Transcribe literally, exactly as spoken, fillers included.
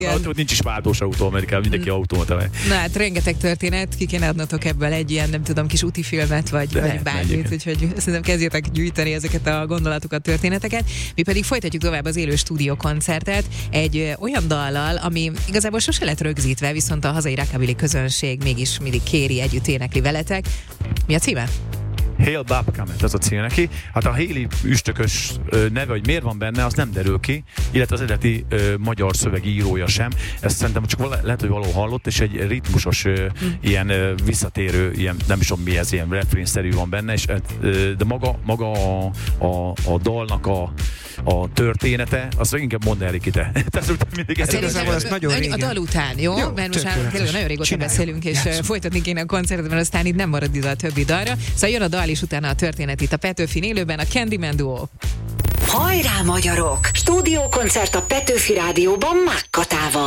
Ott, ott nincs is váltós autó Amerikában, mindenki mm. automata. Na hát rengeteg történet, ki kéne adnotok ebből egy ilyen, nem tudom, kis útifilmet, vagy, vagy bármit, úgyhogy szerintem kezdjétek gyűjteni ezeket a gondolatokat, történeteket. Mi pedig folytatjuk tovább az élő stúdiókoncertet egy ö, olyan dallal, ami igazából sose lett rögzítve, viszont a hazai rockabilly közönség mégis mindig kéri, együtt énekli veletek. Mi a címe? Hail Bob Comet, az a cím neki. Hát a Haley üstökös neve, hogy miért van benne, az nem derül ki, illetve az eredeti ö, magyar szövegírója sem. Ezt szerintem csak vala, lehet, hogy valahol hallott, és egy ritmusos ö, mm. ilyen ö, visszatérő, ilyen, nem is tudom mi ez, ilyen refrén-szerű van benne, és, ö, de maga, maga a, a, a dalnak a, a története, azt inkább mondd el, Rikite. Ez igazából az nagyon régen. A dal után, jó? jó Mert most már nagyon régóta Csináljuk. beszélünk, és Játszunk. folytatni kéne a koncertet, mert aztán itt nem marad idő a többi dalra. Szóval jön a dal, és utána a történet itt a Petőfin élőben, a Candyman Duo. Hajrá, magyarok! Stúdiókoncert a Petőfi Rádióban Mákkatával.